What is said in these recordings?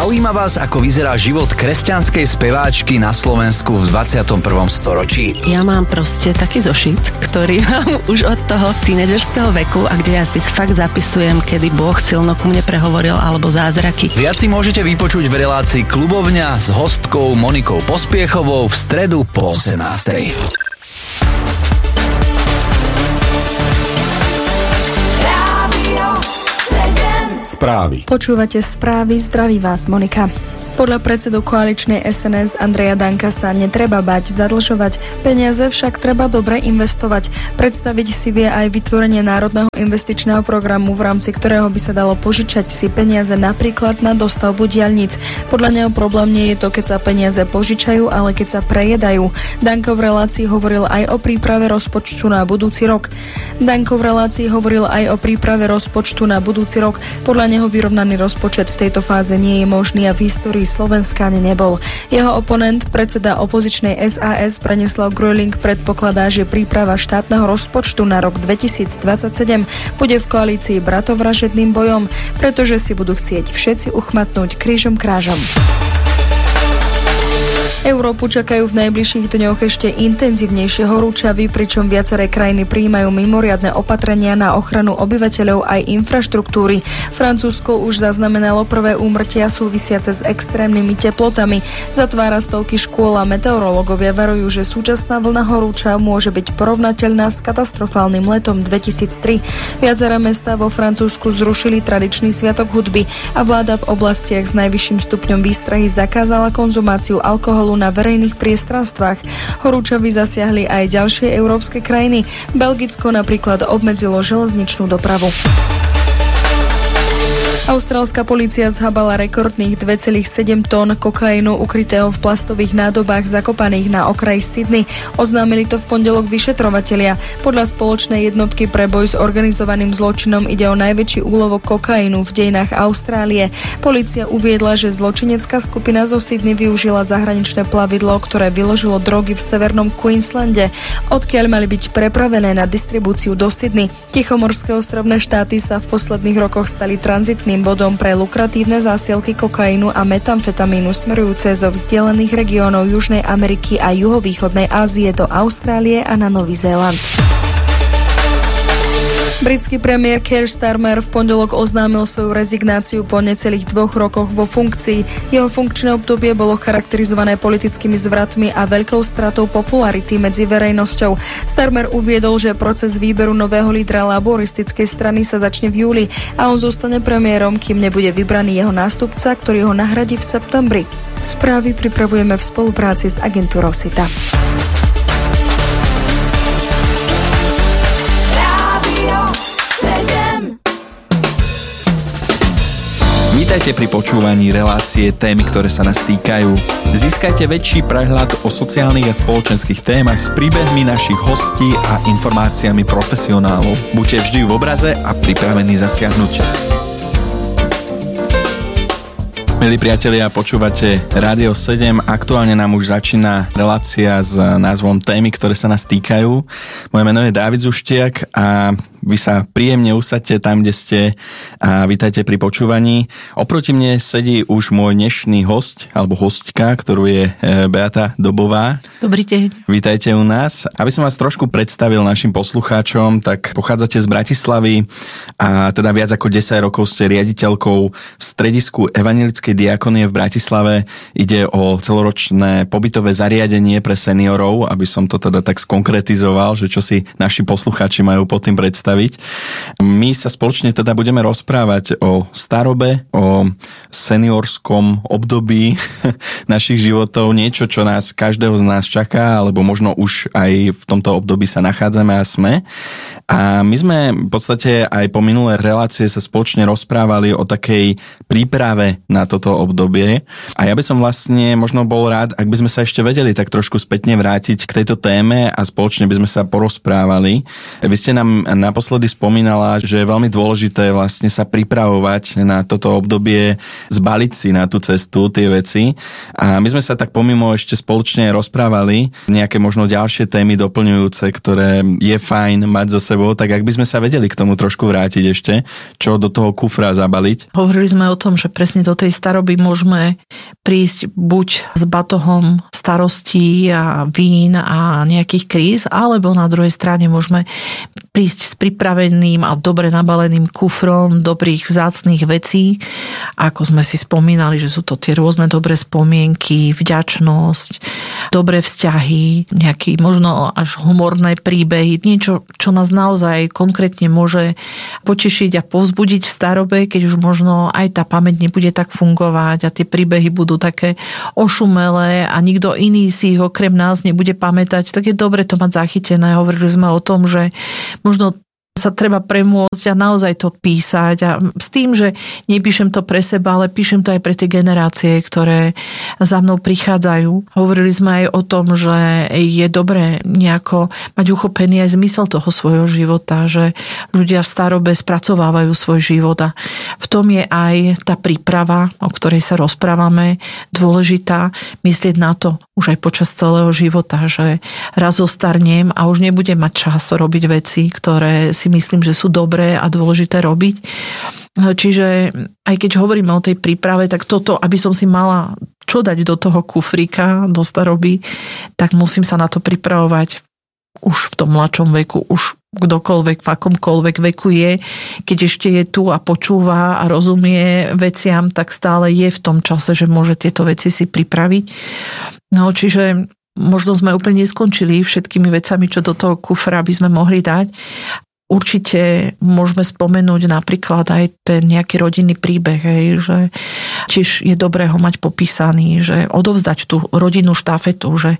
Zaujíma vás, ako vyzerá život kresťanskej speváčky na Slovensku v 21. storočí? Ja mám proste taký zošit, ktorý mám už od toho tínedžerského veku a kde ja si fakt zapisujem, kedy Boh silno ku mne prehovoril alebo zázraky. Viac si môžete vypočuť v relácii Klubovňa s hostkou Monikou Pospiechovou v stredu po 18. Správy. Počúvate správy, zdraví vás Monika. Podľa predsedu koaličnej SNS Andreja Danka sa netreba bať zadlžovať, peniaze však treba dobre investovať. Predstaviť si vie aj vytvorenie Národného investičného programu, v rámci ktorého by sa dalo požičať si peniaze napríklad na dostavbu diaľnic. Podľa neho problém nie je to, keď sa peniaze požičajú, ale keď sa prejedajú. Danko v relácii hovoril aj o príprave rozpočtu na budúci rok. Podľa neho vyrovnaný rozpočet v tejto fáze nie je možný a v histórii Slovenska ani nebol. Jeho oponent, predseda opozičnej SAS Branislav Gröling, predpokladá, že príprava štátneho rozpočtu na rok 2027 bude v koalícii bratovražedným bojom, pretože si budú chcieť všetci uchmatnúť krížom krážom. Európu čakajú v najbližších dňoch ešte intenzívnejšie horúčavy, pričom viaceré krajiny prijímajú mimoriadne opatrenia na ochranu obyvateľov aj infraštruktúry. Francúzsko už zaznamenalo prvé úmrtia súvisiace s extrémnymi teplotami. Zatvára stovky škôl a meteorológovia varujú, že súčasná vlna horúčav môže byť porovnateľná s katastrofálnym letom 2003. Viaceré mestá vo Francúzsku zrušili tradičný sviatok hudby a vláda v oblastiach s najvyšším stupňom výstrahy zakázala konzumáciu alkoholu na verejných priestranstvách. Horúčavy zasiahli aj ďalšie európske krajiny. Belgicko napríklad obmedzilo železničnú dopravu. Austrálska polícia zhabala rekordných 2,7 tón kokainu ukrytého v plastových nádobách zakopaných na okraji Sydney. Oznámili to v pondelok vyšetrovatelia. Podľa spoločnej jednotky pre boj s organizovaným zločinom ide o najväčší úlovok kokainu v dejinách Austrálie. Polícia uviedla, že zločinecká skupina zo Sydney využila zahraničné plavidlo, ktoré vyložilo drogy v severnom Queenslande, odkiaľ mali byť prepravené na distribúciu do Sydney. Tichomorské ostrovné štáty sa v posledných rokoch stali tranzitným bodom pre lukratívne zásielky kokainu a metamfetamínu smerujúce zo vzdialených regiónov Južnej Ameriky a juhovýchodnej Ázie do Austrálie a na Nový Zéland. Britský premiér Keir Starmer v pondelok oznámil svoju rezignáciu po necelých 2 rokoch vo funkcii. Jeho funkčné obdobie bolo charakterizované politickými zvratmi a veľkou stratou popularity medzi verejnosťou. Starmer uviedol, že proces výberu nového lídra laboristickej strany sa začne v júli a on zostane premiérom, kým nebude vybraný jeho nástupca, ktorý ho nahradí v septembri. Správy pripravujeme v spolupráci s agentúrou SITA. Vítajte pri počúvaní relácie Témy, ktoré sa nás týkajú. Získajte väčší prehľad o sociálnych a spoločenských témach s príbehmi našich hostí a informáciami profesionálov. Buďte vždy v obraze a pripravení zasiahnuť. Milí priatelia, počúvate Rádio 7. Aktuálne nám už začína relácia s názvom Témy, ktoré sa nás týkajú. Moje meno je Dávid Zuštiak a vy sa príjemne usaďte tam, kde ste a vítajte pri počúvaní. Oproti mne sedí už môj dnešný host, alebo hostka, ktorú je Beata Dobová. Dobrý deň. Vítajte u nás. Aby som vás trošku predstavil našim poslucháčom, tak pochádzate z Bratislavy a teda viac ako 10 rokov ste riaditeľkou v stredisku Evanjelickej diakonie v Bratislave. Ide o celoročné pobytové zariadenie pre seniorov, aby som to teda tak skonkretizoval, že čo si naši poslucháči majú pod tým predstaviť. My sa spoločne teda budeme rozprávať o starobe, o seniorskom období našich životov, niečo, čo nás, každého z nás čaká, alebo možno už aj v tomto období sa nachádzame a sme. A my sme v podstate aj po minulé relácie sa spoločne rozprávali o takej príprave na toto obdobie. A ja by som vlastne možno bol rád, ak by sme sa ešte vedeli tak trošku spätne vrátiť k tejto téme a spoločne by sme sa porozprávali. Vy ste nám naposledy naposledy spomínala, že je veľmi dôležité vlastne sa pripravovať na toto obdobie, zbaliť si na tú cestu tie veci. A my sme sa tak pomimo ešte spoločne rozprávali nejaké možno ďalšie témy doplňujúce, ktoré je fajn mať so sebou, tak ak by sme sa vedeli k tomu trošku vrátiť ešte, čo do toho kufra zabaliť. Hovorili sme o tom, že presne do tej staroby môžeme prísť buď s batohom starostí a vín a nejakých kríz, alebo na druhej strane môžeme prísť s pripraveným a dobre nabaleným kufrom dobrých vzácnych vecí. Ako sme si spomínali, že sú to tie rôzne dobré spomienky, vďačnosť, dobré vzťahy, nejaký možno až humorné príbehy, niečo, čo nás naozaj konkrétne môže potešiť a povzbudiť v starobe, keď už možno aj tá pamäť nebude tak fungovať a tie príbehy budú také ošumelé a nikto iný si ich okrem nás nebude pamätať, tak je dobre to mať zachytené. Hovorili sme o tom, že možno sa treba premôcť a naozaj to písať a s tým, že nepíšem to pre seba, ale píšem to aj pre tie generácie, ktoré za mnou prichádzajú. Hovorili sme aj o tom, že je dobré nejako mať uchopený aj zmysel toho svojho života, že ľudia v starobe spracovávajú svoj život a v tom je aj tá príprava, o ktorej sa rozprávame, dôležitá, myslieť na to už aj počas celého života, že raz zostarnem a už nebudem mať čas robiť veci, ktoré si myslím, že sú dobré a dôležité robiť. Čiže aj keď hovoríme o tej príprave, tak toto, aby som si mala čo dať do toho kufríka, do staroby, tak musím sa na to pripravovať už v tom mladšom veku, už kdokoľvek, v akomkoľvek veku je, keď ešte je tu a počúva a rozumie veciam, tak stále je v tom čase, že môže tieto veci si pripraviť. No, čiže možno sme úplne neskončili všetkými vecami, čo do toho kufra by sme mohli dať. Určite môžeme spomenúť napríklad aj ten nejaký rodinný príbeh, hej, že tiež je dobré ho mať popísaný, že odovzdať tú rodinnú štafetu, že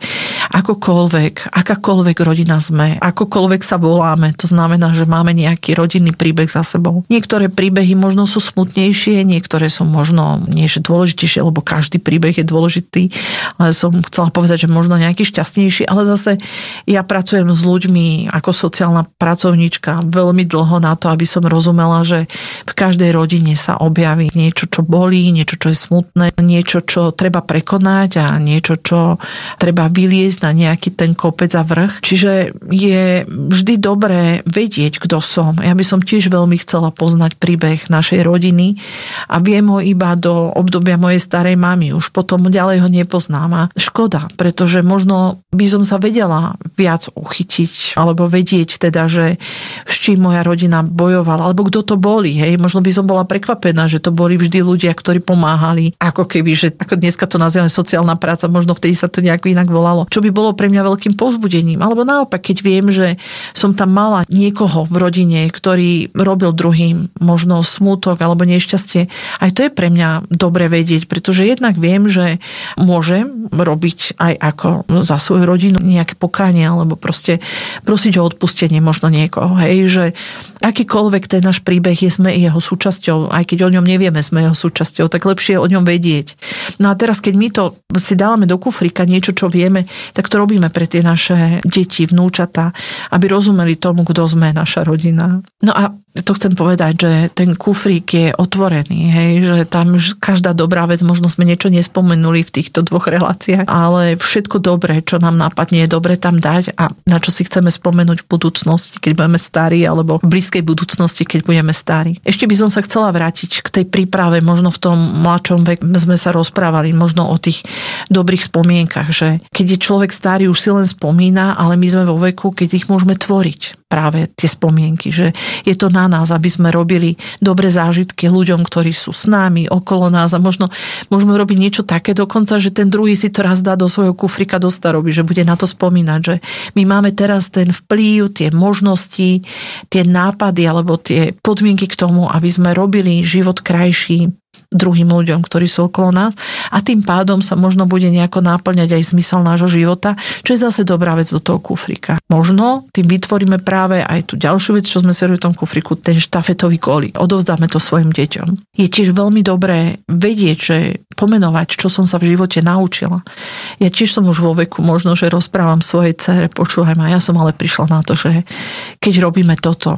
akákoľvek rodina sme, akokoľvek sa voláme, to znamená, že máme nejaký rodinný príbeh za sebou. Niektoré príbehy možno sú smutnejšie, niektoré sú možno nie že dôležitejšie, lebo každý príbeh je dôležitý, ale som chcela povedať, že možno nejaký šťastnejší, ale zase ja pracujem s ľuďmi ako sociálna pracovníčka veľmi dlho na to, aby som rozumela, že v každej rodine sa objaví niečo, čo bolí, niečo, čo je smutné, niečo, čo treba prekonať a niečo, čo treba vyliezť na nejaký ten kopec a vrch. Čiže je vždy dobré vedieť, kto som. Ja by som tiež veľmi chcela poznať príbeh našej rodiny a viem ho iba do obdobia mojej starej mamy. Už potom ďalej ho nepoznám. A škoda, pretože možno by som sa vedela viac uchytiť alebo vedieť teda, že s čím moja rodina bojovala, alebo kto to boli, hej. Možno by som bola prekvapená, že to boli vždy ľudia, ktorí pomáhali, ako keby, že ako dneska to nazývame sociálna práca, možno vtedy sa to nejako inak volalo. Čo by bolo pre mňa veľkým povzbudením. Alebo naopak, keď viem, že som tam mala niekoho v rodine, ktorý robil druhým možno smútok alebo nešťastie, aj to je pre mňa dobre vedieť, pretože jednak viem, že môžem robiť aj ako za svoju rodinu nejaké pokánie, alebo proste prosiť o odpustenie možno niekoho, hej, že akýkoľvek ten náš príbeh je, sme jeho súčasťou, aj keď o ňom nevieme, sme jeho súčasťou, tak lepšie je o ňom vedieť. No a teraz, keď my to si dávame do kufríka niečo, čo vieme, tak to robíme pre tie naše deti, vnúčatá, aby rozumeli tomu, kto sme, naša rodina. No a to chcem povedať, že ten kufrík je otvorený, hej, že tam každá dobrá vec, možno sme niečo nespomenuli v týchto dvoch reláciách, ale všetko dobré, čo nám napadne, je dobre tam dať a na čo si chceme spomenúť v budúcnosti, keď budeme starí, alebo v blízkej budúcnosti, keď budeme starí. Ešte by som sa chcela vrátiť k tej príprave, možno v tom mladšom veku sme sa rozprávali možno o tých dobrých spomienkach, že keď je človek starý, už si len spomína, ale my sme vo veku, keď ich môžeme tvoriť. Práve tie spomienky, že je to na nás, aby sme robili dobré zážitky ľuďom, ktorí sú s nami, okolo nás a možno môžeme robiť niečo také dokonca, že ten druhý si to raz dá do svojho kufrika do staroby, že bude na to spomínať, že my máme teraz ten vplyv, tie možnosti, tie nápady alebo tie podmienky k tomu, aby sme robili život krajší druhým ľuďom, ktorí sú okolo nás a tým pádom sa možno bude nejako náplňať aj zmysel nášho života, čo je zase dobrá vec do toho kufrika. Možno tým vytvoríme práve aj tú ďalšiu vec, čo sme si robili v tom kufriku, ten štafetový kolík. Odovzdáme to svojim deťom. Je tiež veľmi dobré vedieť, že pomenovať, čo som sa v živote naučila. Ja tiež som už vo veku, možno, že rozprávam svojej dcére, počúvaj ma, ja som ale prišla na to, že keď robíme toto,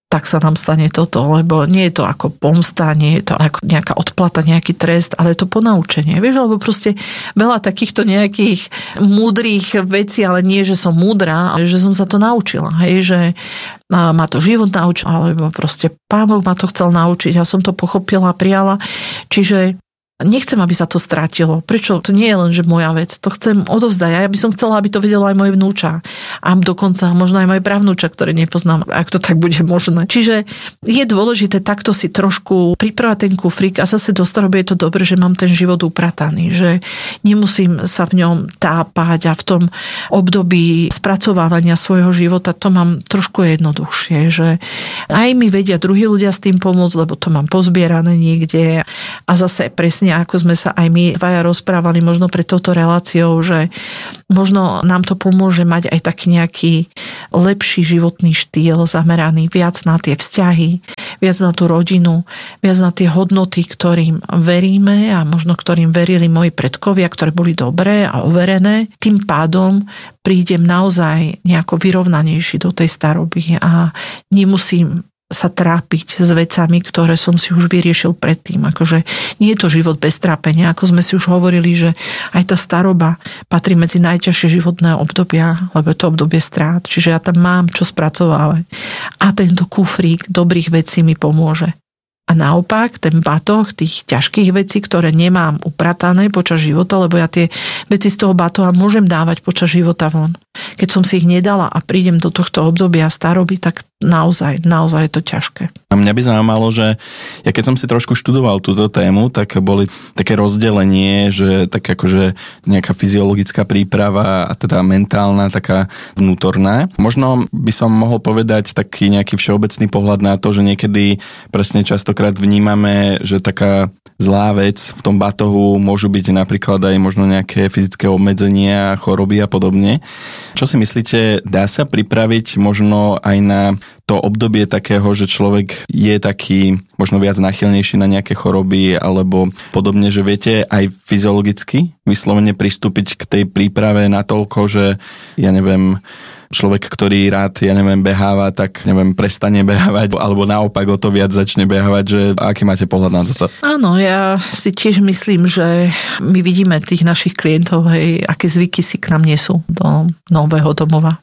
tak sa nám stane toto, lebo nie je to ako pomsta, nie je to ako nejaká odplata, nejaký trest, ale je to ponaučenie. Vieš, lebo proste veľa takýchto nejakých múdrych vecí, ale nie, že som múdra, ale že som sa to naučila. Hej, že ma to život naučil, alebo proste Pán Boh ma to chcel naučiť, ja som to pochopila a prijala. Čiže nechcem, aby sa to strátilo. Prečo? To nie je len, že moja vec. To chcem odovzdať. Ja by som chcela, aby to vedelo aj moje vnúča. A dokonca možno aj moje pravnúča, ktoré nepoznám, ak to tak bude možné. Čiže je dôležité takto si trošku pripravať ten kufrík a zase do staroby je to dobré, že mám ten život uprataný. Že nemusím sa v ňom tápať a v tom období spracovávania svojho života to mám trošku jednoduchšie. Že aj mi vedia druhí ľudia s tým pomôcť, lebo to mám pozbierané niekde. A zase presne ako sme sa aj my dvaja rozprávali možno pred touto reláciou, že možno nám to pomôže mať aj taký nejaký lepší životný štýl zameraný viac na tie vzťahy, viac na tú rodinu, viac na tie hodnoty, ktorým veríme a možno ktorým verili moji predkovia, ktoré boli dobré a overené. Tým pádom prídem naozaj nejako vyrovnanejší do tej staroby a nemusím sa trápiť s vecami, ktoré som si už vyriešil predtým. Akože nie je to život bez trápenia, ako sme si už hovorili, že aj tá staroba patrí medzi najťažšie životné obdobia, lebo je to obdobie strát. Čiže ja tam mám čo spracovávať. A tento kufrík dobrých vecí mi pomôže. A naopak, ten batoh tých ťažkých vecí, ktoré nemám upratané počas života, lebo ja tie veci z toho batoha môžem dávať počas života von. Keď som si ich nedala a prídem do tohto obdobia staroby, tak naozaj je to ťažké. A mňa by zaujímalo, že ja keď som si trošku študoval túto tému, tak boli také rozdelenie, že tak akože nejaká fyziologická príprava a teda mentálna, taká vnútorná. Možno by som mohol povedať taký nejaký všeobecný pohľad na to, že niekedy presne častokrát vnímame, že taká zlá vec v tom batohu môžu byť napríklad aj možno nejaké fyzické obmedzenia, choroby a podobne. Čo si myslíte, dá sa pripraviť možno aj na to obdobie takého, že človek je taký možno viac náchylnejší na nejaké choroby alebo podobne, že viete aj fyziologicky vyslovene pristúpiť k tej príprave natoľko, že ja neviem, človek, ktorý rád, beháva, tak prestane behávať, alebo naopak o to viac začne behávať, že aký máte pohľad na toto? Áno, ja si tiež myslím, že my vidíme tých našich klientov, hej, aké zvyky si k nám nesú do nového domova.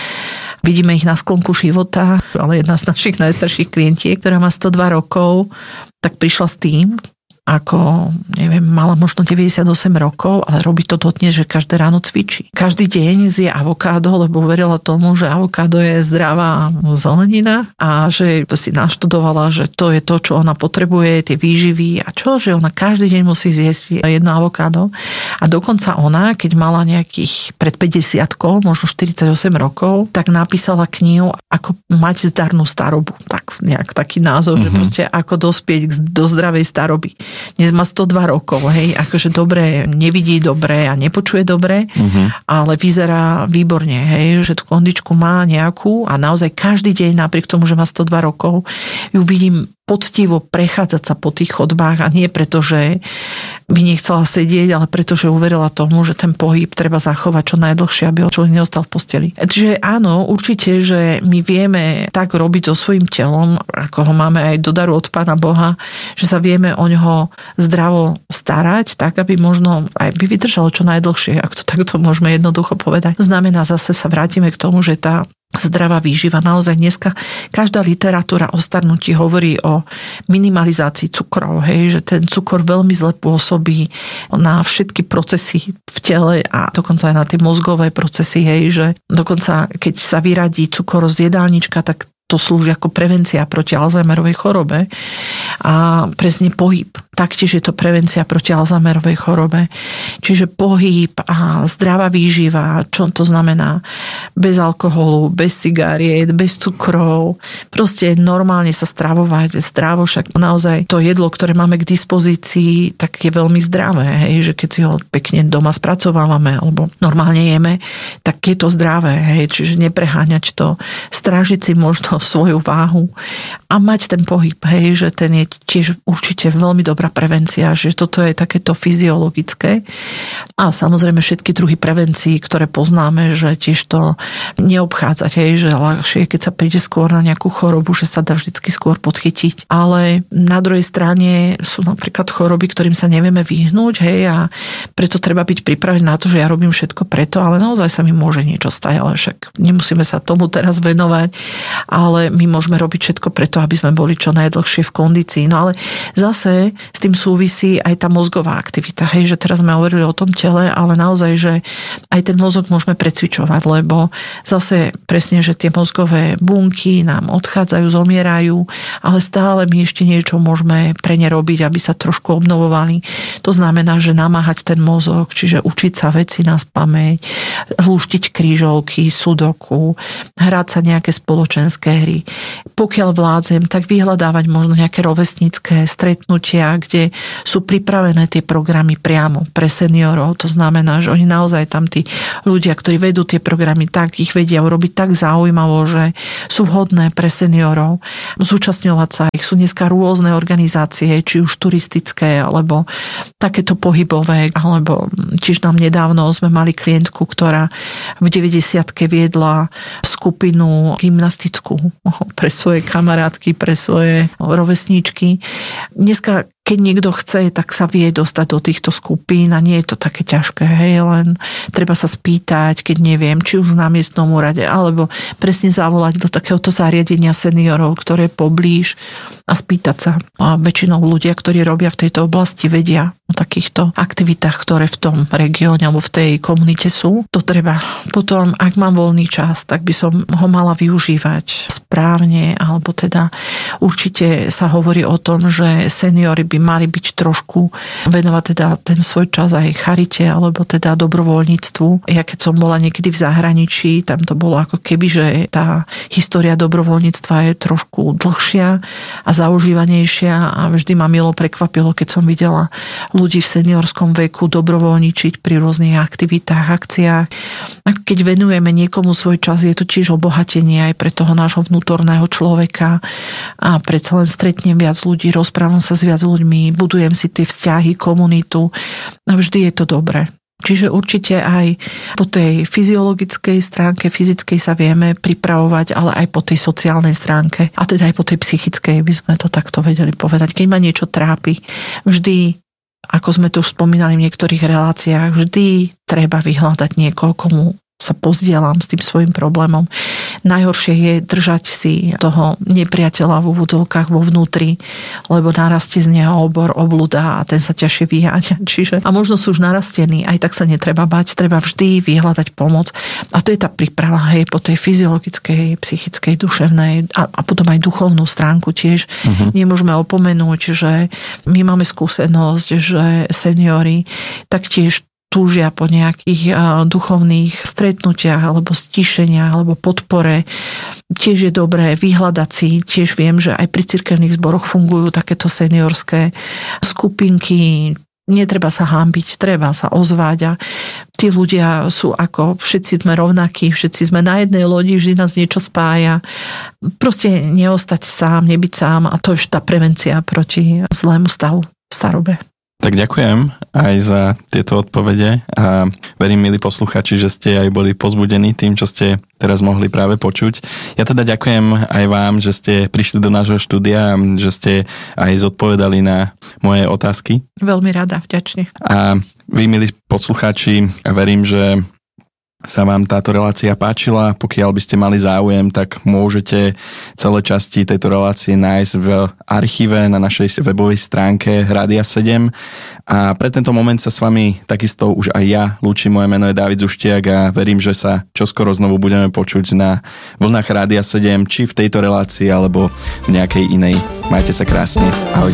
Vidíme ich na sklonku života, ale jedna z našich najstarších klientiek, ktorá má 102 rokov, tak prišla s tým, ako, mala možno 98 rokov, ale robí to dodnes, že každé ráno cvičí. Každý deň zje avokádo, lebo verila tomu, že avokádo je zdravá zelenina a že si naštudovala, že to je to, čo ona potrebuje, tie výživy a čo, že ona každý deň musí zjesť jedno avokádo. A dokonca ona, keď mala nejakých pred 50, možno 48 rokov, tak napísala knihu Ako mať zdarnú starobu. Tak nejak taký názov, že proste ako dospieť do zdravej staroby. Dnes má 102 rokov, hej, akože dobre, nevidí dobre a nepočuje dobre, ale vyzerá výborne, hej, že tú kondičku má nejakú a naozaj každý deň, napriek tomu, že má 102 rokov, ju vidím poctivo prechádzať sa po tých chodbách a nie preto, že by nechcela sedieť, ale preto, že uverila tomu, že ten pohyb treba zachovať čo najdlhšie, aby človek neostal v posteli. Čiže áno, určite, že my vieme tak robiť so svojím telom, ako ho máme aj do daru od Pána Boha, že sa vieme o ňoho zdravo starať, tak aby možno aj by vydržalo čo najdlhšie, ak to takto môžeme jednoducho povedať. To znamená, zase sa vrátime k tomu, že tá zdravá výživa. Naozaj dneska každá literatúra o starnutí hovorí o minimalizácii cukrov, hej, že ten cukor veľmi zle pôsobí na všetky procesy v tele a dokonca aj na tie mozgové procesy, hej, že dokonca keď sa vyradí cukor z jedálnička, tak to slúži ako prevencia proti Alzheimerovej chorobe a presne pohyb. Taktiež je to prevencia proti Alzheimerovej chorobe. Čiže pohyb a zdravá výživa, čo to znamená? Bez alkoholu, bez cigáriet, bez cukrov. Proste normálne sa stravovať zdravo, však naozaj to jedlo, ktoré máme k dispozícii, tak je veľmi zdravé, hej, že keď si ho pekne doma spracovávame alebo normálne jeme, tak je to zdravé, hej, čiže nepreháňať to. Strážiť si možno svoju váhu a mať ten pohyb, hej, že ten je tiež určite veľmi dobrá prevencia, že toto je takéto fyziologické. A samozrejme všetky druhy prevencií, ktoré poznáme, že tiež to neobchádzať, hej, že ľahšie, keď sa príde skôr na nejakú chorobu, že sa dá vždycky skôr podchytiť. Ale na druhej strane sú napríklad choroby, ktorým sa nevieme vyhnúť, hej, a preto treba byť pripravený na to, že ja robím všetko preto, ale naozaj sa mi môže niečo stať, ale však nemusíme sa tomu teraz venovať, ale my môžeme robiť všetko preto, aby sme boli čo najdlhšie v kondícii. No ale zase s tým súvisí aj tá mozgová aktivita, hej, že teraz sme hovorili o tom tele, ale naozaj, že aj ten mozog môžeme precvičovať, lebo zase presne, že tie mozgové bunky nám odchádzajú, zomierajú, ale stále my ešte niečo môžeme pre ne robiť, aby sa trošku obnovovali. To znamená, že namáhať ten mozog, čiže učiť sa veci na spamäť, lúštiť krížovky, sudoku, hrať sa nejaké spoločenské hry. Pokiaľ vládzem, tak vyhľadávať možno nejaké rovesnícke stretnutia, kde sú pripravené tie programy priamo pre seniorov. To znamená, že oni naozaj tam tí ľudia, ktorí vedú tie programy, tak ich vedia urobiť tak zaujímavo, že sú vhodné pre seniorov. Zúčastňovať sa ich. Sú dneska rôzne organizácie, či už turistické, alebo takéto pohybové, alebo tiež nám nedávno sme mali klientku, ktorá v 90-ke viedla skupinu gymnastickú pre svoje kamarátky, pre svoje rovesníčky. Dneska, keď niekto chce, tak sa vie dostať do týchto skupín a nie je to také ťažké, hej, len treba sa spýtať, keď neviem, či už na miestnom úrade, alebo presne zavolať do takéhoto zariadenia seniorov, ktoré poblíž a spýtať sa. A väčšinou ľudia, ktorí robia v tejto oblasti, vedia o takýchto aktivitách, ktoré v tom regióne alebo v tej komunite sú. To treba. Potom, ak mám voľný čas, tak by som ho mala využívať správne, alebo teda určite sa hovorí o tom, že seniori by mali byť trošku venovať teda ten svoj čas aj charite, alebo teda dobrovoľníctvu. Ja keď som bola niekedy v zahraničí, tam to bolo ako keby, že tá história dobrovoľníctva je trošku dlhšia a zaužívanejšia a vždy ma milo prekvapilo, keď som videla ľudí v seniorskom veku dobrovoľničiť pri rôznych aktivitách, akciách. A keď venujeme niekomu svoj čas, je to tiež obohatenie aj pre toho nášho vnútorného človeka a predsa len stretnem viac ľudí, rozprávam sa s viac ľuďmi, budujem si tie vzťahy, komunitu a vždy je to dobré. Čiže určite aj po tej fyziologickej stránke, fyzickej sa vieme pripravovať, ale aj po tej sociálnej stránke a teda aj po tej psychickej by sme to takto vedeli povedať. Keď ma niečo trápi, vždy, ako sme to už spomínali v niektorých reláciách, vždy treba vyhľadať niekoho, komu sa pozdielam s tým svojím problémom. Najhoršie je držať si toho nepriateľa v úvodzovkách vo vnútri, lebo narastie z neho obor, obluda a ten sa ťažšie vyháňa. Čiže, a možno sú už narastení, aj tak sa netreba bať, treba vždy vyhľadať pomoc. A to je tá príprava, hej, po tej fyziologickej, psychickej, duševnej a potom aj duchovnú stránku tiež. Nemôžeme opomenúť, že my máme skúsenosť, že seniori taktiež túžia po nejakých duchovných stretnutiach alebo stíšeniach alebo podpore. Tiež je dobré vyhľadať si, tiež viem, že aj pri cirkevných zboroch fungujú takéto seniorské skupinky. Netreba sa hanbiť, treba sa ozvať a tí ľudia sú ako, všetci sme rovnakí, všetci sme na jednej lodi, vždy nás niečo spája. Proste neostať sám, nebyť sám a to je tá prevencia proti zlému stavu v starobe. Tak ďakujem aj za tieto odpovede a verím, milí posluchači, že ste aj boli pozbudení tým, čo ste teraz mohli práve počuť. Ja teda ďakujem aj vám, že ste prišli do nášho štúdia, že ste aj zodpovedali na moje otázky. Veľmi rada, vďačne. A vy, milí poslucháči, verím, že sa vám táto relácia páčila. Pokiaľ by ste mali záujem, tak môžete celé časti tejto relácie nájsť v archíve na našej webovej stránke Rádia 7. A pre tento moment sa s vami takisto už aj ja lúčim. Moje meno je Dávid Zuštiak a verím, že sa čoskoro znovu budeme počuť na vlnách Rádia 7, či v tejto relácii, alebo v nejakej inej. Majte sa krásne. Ahojte.